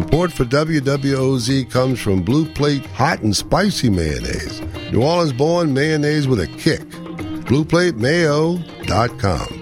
Support for WWOZ comes from Blue Plate Hot and Spicy Mayonnaise. New Orleans-born mayonnaise with a kick. BluePlateMayo.com.